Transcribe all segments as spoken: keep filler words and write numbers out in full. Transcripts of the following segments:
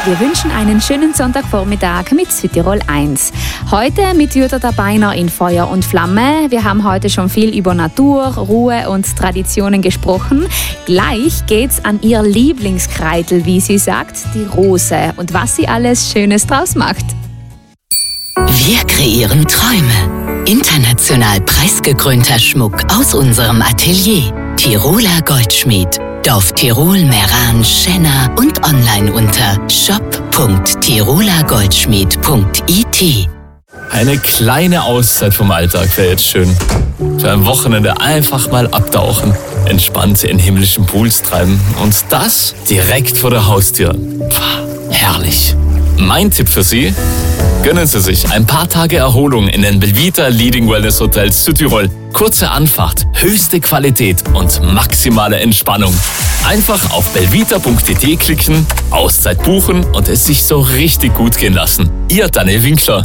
Wir wünschen einen schönen Sonntagvormittag mit Südtirol eins. Heute mit Jutta Dabeiner in Feuer und Flamme. Wir haben heute schon viel über Natur, Ruhe und Traditionen gesprochen. Gleich geht's an ihr Lieblingskreitel, wie sie sagt, die Rose, und was sie alles Schönes draus macht. Wir kreieren Träume. International preisgekrönter Schmuck aus unserem Atelier. Tiroler Goldschmied. Dorf Tirol, Meran, Schenna und online unter shop punkt tiroler goldschmied punkt i t. Eine kleine Auszeit vom Alltag wäre jetzt schön. Für ein Wochenende einfach mal abtauchen, entspannt in himmlischen Pools treiben und das direkt vor der Haustür. Pah, herrlich. Mein Tipp für Sie: gönnen Sie sich ein paar Tage Erholung in den Belvita Leading Wellness Hotels Südtirol. Kurze Anfahrt, höchste Qualität und maximale Entspannung. Einfach auf belvita punkt i t klicken, Auszeit buchen und es sich so richtig gut gehen lassen. Ihr Daniel Winkler.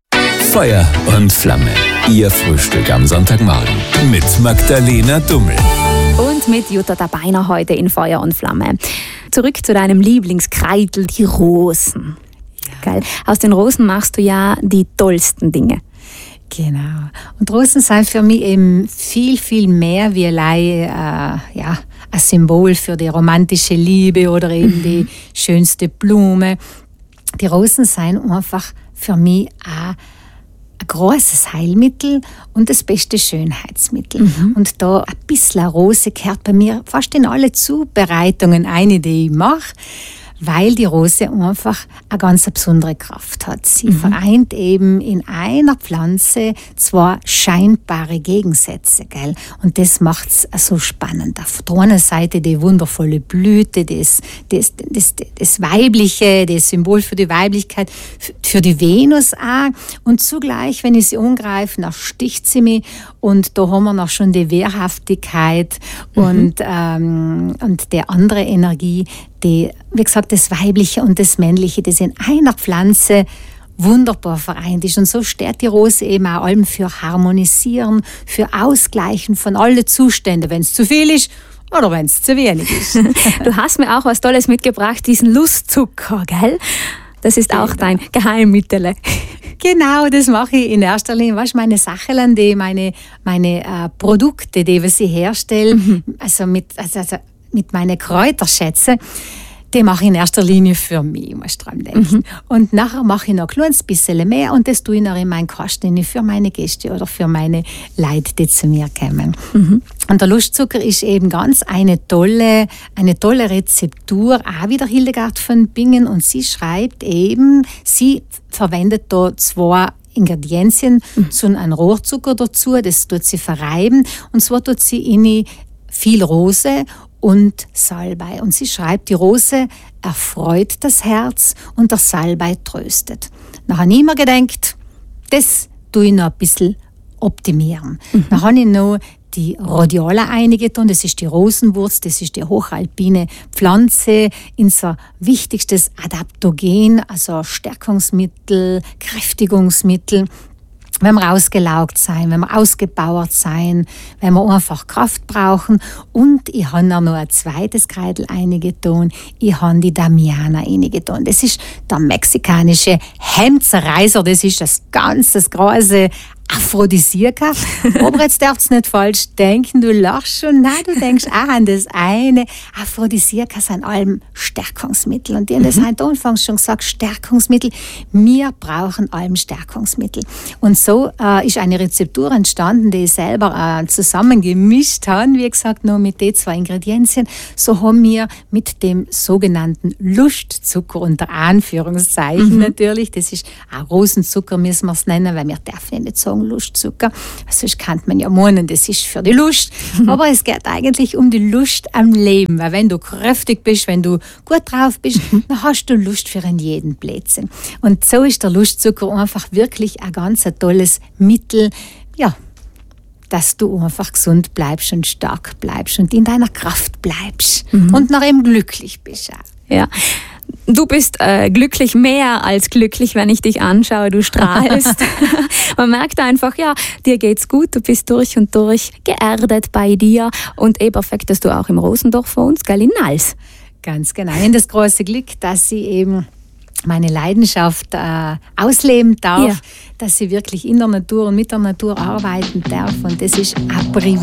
Feuer und Flamme. Ihr Frühstück am Sonntagmorgen mit Magdalena Dummel. Und mit Jutta Dabeiner heute in Feuer und Flamme. Zurück zu deinem Lieblingskreitel, die Rosen. Ja. Geil. Aus den Rosen machst du ja die tollsten Dinge. Genau. Und Rosen sind für mich eben viel, viel mehr wie allein, äh, ja, ein Symbol für die romantische Liebe oder eben die schönste Blume. Die Rosen sind einfach für mich auch ein großes Heilmittel und das beste Schönheitsmittel. Mhm. Und da ein bisschen Rose gehört bei mir fast in alle Zubereitungen eine, die ich mache, weil die Rose einfach eine ganz besondere Kraft hat. Sie mhm. vereint eben in einer Pflanze zwei scheinbare Gegensätze, gell? Und das macht es so spannend. Auf der einen Seite die wundervolle Blüte, das, das, das, das Weibliche, das Symbol für die Weiblichkeit, für die Venus auch. Und zugleich, wenn ich sie angreife, dann sticht sie mich. Und da haben wir noch schon die Wehrhaftigkeit mhm. und, ähm, und die andere Energie, die, wie gesagt, das Weibliche und das Männliche, das in einer Pflanze wunderbar vereint ist. Und so steht die Rose eben auch allem für Harmonisieren, für Ausgleichen von allen Zuständen, wenn es zu viel ist oder wenn es zu wenig ist. Du hast mir auch was Tolles mitgebracht, diesen Lustzucker, gell? Das ist auch dein Geheimmittel. Genau, das mache ich in erster Linie. Weißt, meine Sachen, die meine, meine äh, Produkte, die ich herstelle, mhm. also mit, also, also mit meinen Kräuterschätzen, die mache ich in erster Linie für mich, musst du dran denken. Mhm. Und nachher mache ich noch ein kleines bisschen mehr und das tue ich noch in meinen Kasten für meine Gäste oder für meine Leute, die zu mir kommen. Mhm. Und der Lustzucker ist eben ganz eine tolle, eine tolle Rezeptur, auch wieder Hildegard von Bingen, und sie schreibt eben, sie verwendet da zwei Ingredienzien, mhm. zu einem Rohrzucker dazu, das tut sie verreiben, und zwar tut sie in viel Rose und Salbei. Und sie schreibt, die Rose erfreut das Herz und der Salbei tröstet. Dann habe ich immer gedacht, das tue ich noch ein bisschen optimieren. Mhm. Dann habe ich noch die Rhodiola eingetan, das ist die Rosenwurz, das ist die hochalpine Pflanze, unser wichtigstes Adaptogen, also Stärkungsmittel, Kräftigungsmittel. Wenn wir ausgelaugt sein, wenn wir ausgebauert sein, wenn wir einfach Kraft brauchen. Und ich habe noch ein zweites Kreitel eingetan. Ich habe die Damiana eingetan. Das ist der mexikanische Hemdreiser. Das ist das ganz große Aphrodisiaka. Aber jetzt darfst du nicht falsch denken, du lachst schon. Nein, du denkst auch an das eine. Aphrodisiaka sind allem Stärkungsmittel. Und die haben das mhm. heute anfangs schon gesagt, Stärkungsmittel. Wir brauchen allem Stärkungsmittel. Und so äh, ist eine Rezeptur entstanden, die ich selber äh, zusammengemischt habe, wie gesagt, nur mit den zwei Ingredienzien. So haben wir mit dem sogenannten Lustzucker, unter Anführungszeichen mhm. natürlich, das ist auch Rosenzucker, müssen wir es nennen, weil wir dürfen nicht sagen Lustzucker. Sonst kann man ja meinen, das ist für die Lust. Aber es geht eigentlich um die Lust am Leben. Weil wenn du kräftig bist, wenn du gut drauf bist, dann hast du Lust für einen jeden Blödsinn. Und so ist der Lustzucker einfach wirklich ein ganz tolles Mittel, ja, dass du einfach gesund bleibst und stark bleibst und in deiner Kraft bleibst. Mhm. Und nach eben glücklich bist auch. Ja. Du bist äh, glücklich, mehr als glücklich, wenn ich dich anschaue. Du strahlst. Man merkt einfach, ja, dir geht's gut, du bist durch und durch geerdet bei dir. Und eh perfekt, dass du auch im Rosendorf wohnst, gell, in Nals. Ganz genau. Ich habe das große Glück, dass ich eben meine Leidenschaft äh, ausleben darf, Ja. dass ich wirklich in der Natur und mit der Natur arbeiten darf. Und das ist ein Privileg.